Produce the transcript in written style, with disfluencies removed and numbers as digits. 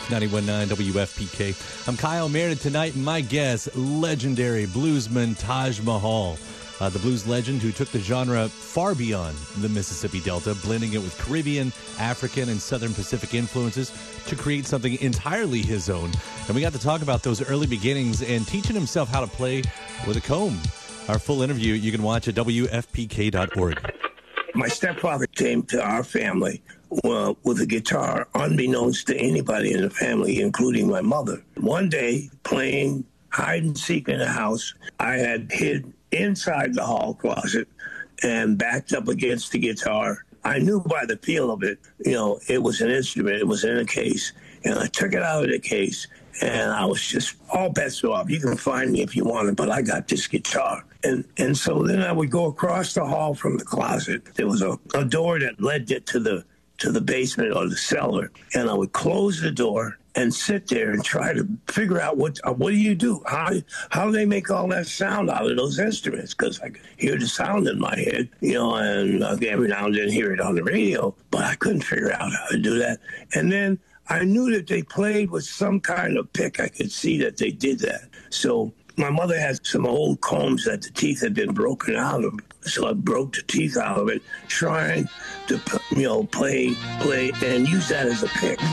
91.9 WFPK. I'm Kyle Meredith tonight, and my guest, legendary bluesman Taj Mahal. The blues legend who took the genre far beyond the Mississippi Delta, blending it with Caribbean, African, and Southern Pacific influences to create something entirely his own. And we got to talk about those early beginnings and teaching himself how to play with a comb. Our full interview you can watch at WFPK.org. My stepfather came to our family with a guitar, unbeknownst to anybody in the family, including my mother. One day, playing hide and seek in the house, I had hid inside the hall closet and backed up against the guitar. I knew by the feel of it, it was an instrument. It was in a case. And I took it out of the case, and I was just all bets off. You can find me if you want it, but I got this guitar. And so then I would go across the hall from the closet. There was a door that led it to the basement or the cellar. And I would close the door and sit there and try to figure out what do you do? How do they make all that sound out of those instruments? Because I could hear the sound in my head, and every now and then hear it on the radio, but I couldn't figure out how to do that. And then I knew that they played with some kind of pick. I could see that they did that. So my mother had some old combs that the teeth had been broken out of. So I broke the teeth out of it, trying to, play and use that as a pick.